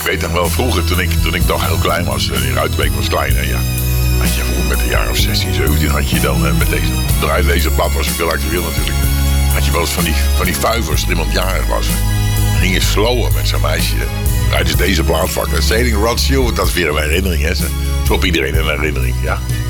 weet nog wel vroeger, toen ik nog heel klein was. In Ruitenbeek was klein, hè, ja. Had je vroeger met een jaar of 16, 17 had je dan met deze plaat was ik heel actueel natuurlijk. Had je wel eens van die vuivers, als iemand jarig was. Dan ging je slowen met zo'n meisje. Rijd dus deze plaat vakken. Sailing Rod Stewart, dat is weer een herinnering, hè. Zo op iedereen een herinnering, ja.